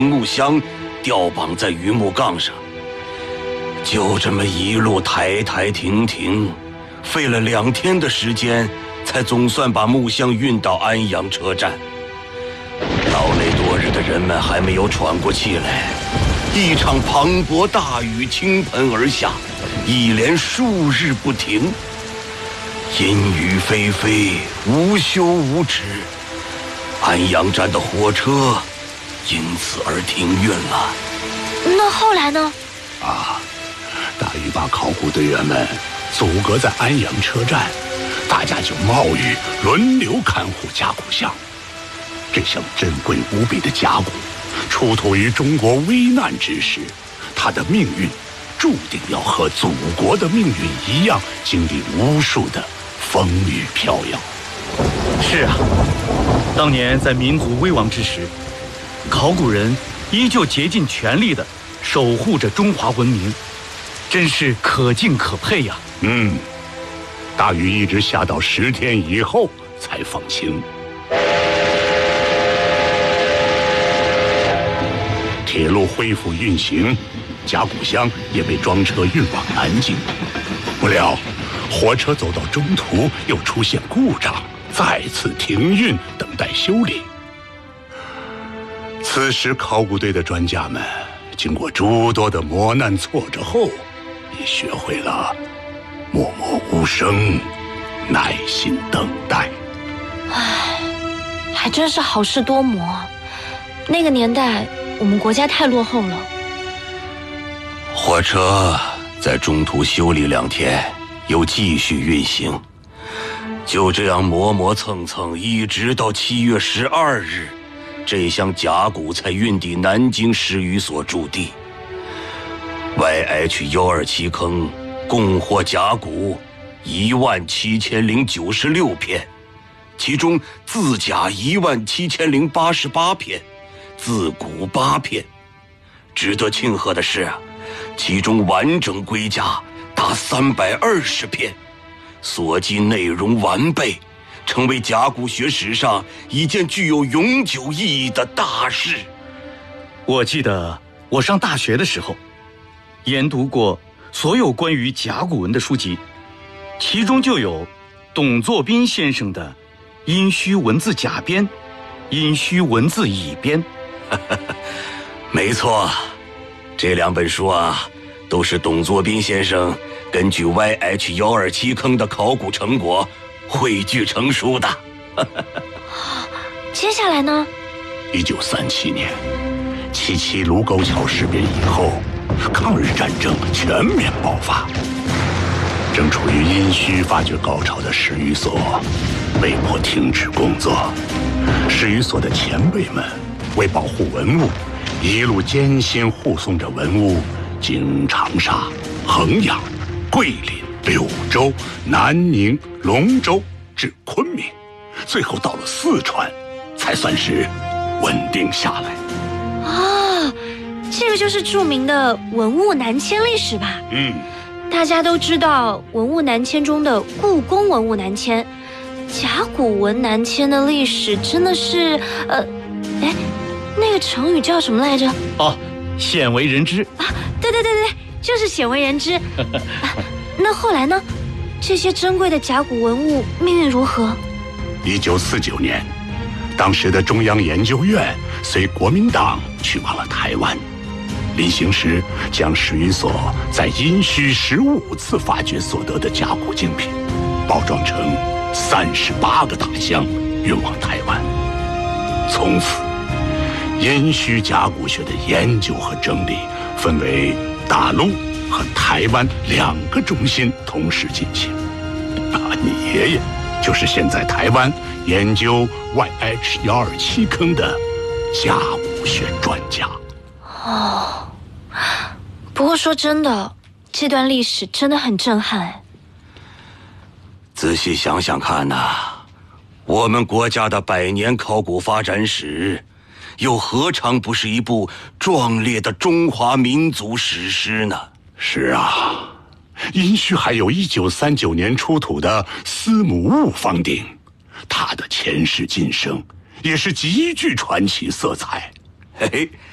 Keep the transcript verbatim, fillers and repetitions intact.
木箱吊绑在榆木杠上，就这么一路抬抬停停，费了两天的时间，才总算把木箱运到安阳车站。劳累多日的人们还没有喘过气来，一场磅礴大雨倾盆而下，一连数日不停，阴雨霏霏，无休无止。安阳站的火车因此而停运了。 那后来呢？ 啊，大雨把考古队员们阻隔在安阳车站，大家就冒雨轮流看护甲骨箱。这项珍贵无比的甲骨出土于中国危难之时，它的命运注定要和祖国的命运一样，经历无数的风雨飘摇。 是啊，当年在民族危亡之时，考古人依旧竭尽全力地守护着中华文明，真是可敬可佩呀。 嗯，大雨一直下到十天以后才放晴。铁路恢复运行，甲骨箱也被装车运往南京。不料，火车走到中途又出现故障，再次停运，等待修理。此时，考古队的专家们经过诸多的磨难挫折后，也学会了默默无声，耐心等待。 唉，还真是好事多磨啊！那个年代，我们国家太落后了。 火车在中途修理两天，又继续运行，就这样磨磨蹭蹭，一直到七月十二日，这箱甲骨才运抵南京石语所驻地。Y H 一二七坑共获甲骨一万七千零九十六片，其中字甲一万七千零八十八片，字骨八片。值得庆贺的是，其中完整龟甲达三百二十片，所记内容完备，成为甲骨学史上一件具有永久意义的大事。 我记得我上大学的时候，研读过所有关于甲骨文的书籍，其中就有董作宾先生的《殷墟文字甲编》《殷墟文字乙编》。 没错，这两本书啊，都是董作宾先生根据 Y H 一二七坑的考古成果汇聚成书的。 接下来呢？ 一九三七年，七七卢沟桥事变以后，抗日战争全面爆发。正处于殷墟发掘高潮的石语所被迫停止工作。石语所的前辈们为保护文物，一路艰辛护送着文物经长沙、衡阳、桂林、柳州、南宁、龙州至昆明，最后到了四川，才算是稳定下来。 啊，这个就是著名的文物南迁历史吧？ 嗯， 大家都知道文物南迁中的故宫文物南迁，甲骨文南迁的历史真的是，呃，哎，那个成语叫什么来着？ 哦，鲜为人知啊！对对对对，就是鲜为人知。啊，那后来呢？这些珍贵的甲骨文物命运如何？ 一九四九年，当时的中央研究院随国民党去往了台湾，临行时将石语所在殷墟十五次发掘所得的甲骨精品包装成三十八个大箱运往台湾。从此，殷墟甲骨学的研究和整理分为大陆和台湾两个中心同时进行。啊，你爷爷就是现在台湾研究 Y H 一二七坑的甲骨学专家。 哦，不过说真的，这段历史真的很震撼。 仔细想想看呐、啊，我们国家的百年考古发展史，又何尝不是一部壮烈的中华民族史诗呢？ 是啊，殷墟还有一九三九年出土的司母戊方鼎，它的前世今生也是极具传奇色彩。 嘿嘿，